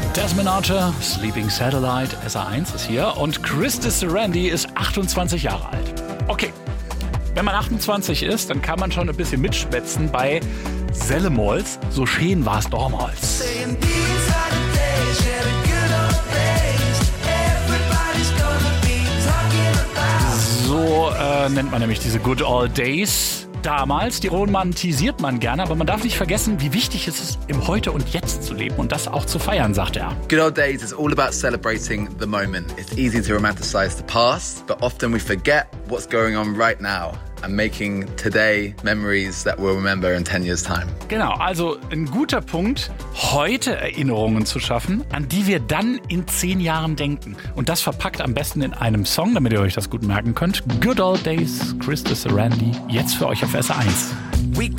Desmond Archer, Sleeping Satellite, SR1 ist hier und Chris Sarandon ist 28 Jahre alt. Okay, wenn man 28 ist, dann kann man schon ein bisschen mitschwätzen bei Sellemols, so schön war's damals. So nennt man nämlich diese Good Old Days. Damals, die romantisiert man gerne, aber man darf nicht vergessen, wie wichtig es ist, im Heute und Jetzt zu leben und das auch zu feiern, sagt er. Good old days is all about celebrating the moment. It's easy to romanticize the past, but often we forget what's going on right now and making today memories that we'll remember in 10 years' time. Genau, also ein guter Punkt, heute Erinnerungen zu schaffen, an die wir dann in 10 Jahren denken. Und das verpackt am besten in einem Song, damit ihr euch das gut merken könnt. Good Old Days, Chris Sarandon, jetzt für euch auf SR1. We